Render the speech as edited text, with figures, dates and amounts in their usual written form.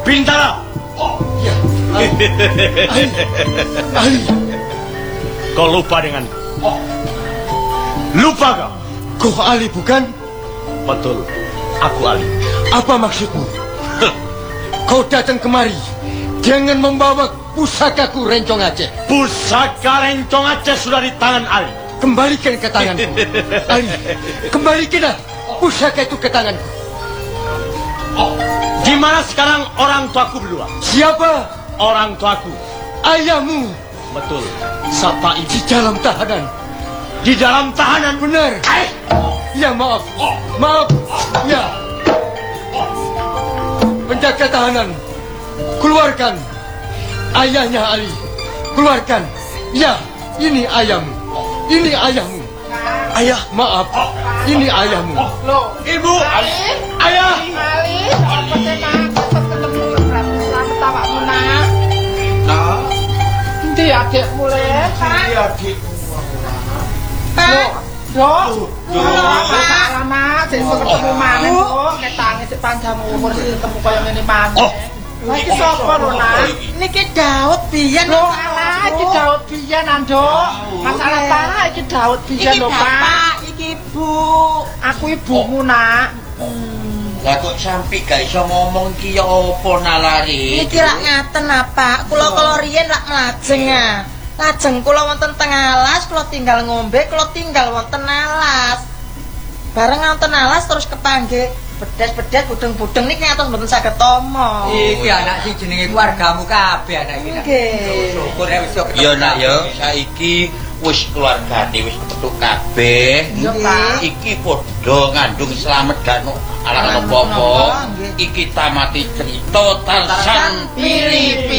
Bintara. Oh, iya. Ali. Kau lupa denganku? Lupa kau? Kau Ali bukan? Betul, aku Ali. Apa maksudmu? Kau datang kemari dengan membawa pusakaku Rencong Aceh. Pusaka Rencong Aceh sudah di tangan Ali. Kembalikan ke tanganku. Ali, kembalikanlah pusaka itu ke tanganku. Di mana sekarang orang tuaku berdua? Siapa? Orang tuaku. Ayahmu. Betul. Sapa ibu? Di dalam tahanan. Di dalam tahanan? Benar. Ya, maaf. Maaf. Ya. Penjaga tahanan, keluarkan ayahnya Ali. Keluarkan. Ya, ini ayahmu. Ini ayahmu. Ayah, maaf. Ini ayahmu. Loh, Ibu. Ali. Ayah. Ali, apa nak? Cepat ketemu selamat awakmu nak. Nah, Endi adikmu le? ini adikmu. Dok, lama sesuk ketemu maneh, Dok. Ketange sik panjang umur sik ketemu kaya ngene maneh. Lah iki sapa lho, Nak? Niki Daud biyen Lho, alah iki Daud biyen, Nduk. Masalah apa iki Daud biyen lho, Pak? Bapak, iki Ibu. Aku ibumu, Nak. Lah kok sampe gak iso ngomong ki ya apa nalari? Niki lak ngaten apa? Kula riyen lak mlajeng ah. Lajeng kula wonten teng alas, kula tinggal ngombe, kula tinggal wonten alas. Bareng wonten alas terus kepanggih bedes-bedes budeng-budeng niki ngatos mboten saged tomo. Iki anak sing jenenge keluargamu kabeh anak iki. Nggih. Syukur ya wis iso ketemu. Ya nak ya, saiki wis keluargane wis petuk kabeh. Iya, Pak. Iki padha ngandung slamet gak ono alang apa-apa. Iki tamati cerita Tarsan Pilipi.